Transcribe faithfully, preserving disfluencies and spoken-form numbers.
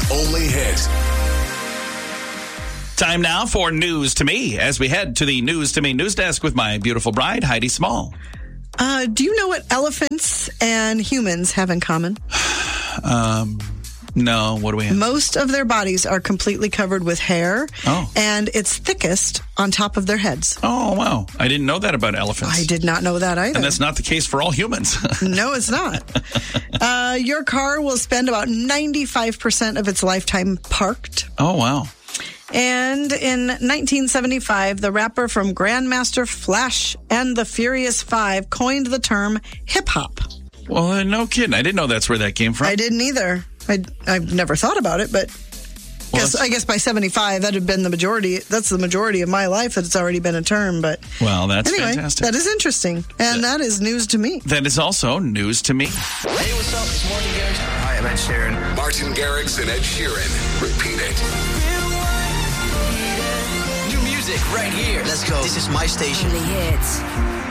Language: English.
only hit. Time now for News to Me as we head to the News to Me news desk with my beautiful bride, Heidi Small. Uh, do you know what elephants and humans have in common? Um, no, what do we have? Most of their bodies are completely covered with hair, Oh. and it's thickest on top of their heads. Oh, wow. I didn't know that about elephants. I did not know that either. And that's not the case for all humans. No, it's not. uh, your car will spend about ninety-five percent of its lifetime parked. Oh, wow. And in nineteen seventy-five, the rapper from Grandmaster Flash and the Furious Five coined the term hip-hop. Well, uh, no kidding. I didn't know that's where that came from. I didn't either. I, I've never thought about it, but Well, guess, I guess by seventy-five, that had been the majority. That's the majority of my life that it's already been a term. But Well, that's anyway, fantastic. that is interesting. And that is news to me. That is also news to me. Hey, what's up? It's Martin Garrix. Hi, I'm Ed Sheeran. Martin Garrix and Ed Sheeran. Repeat it. New music right here. Let's go. This is my station. The hits.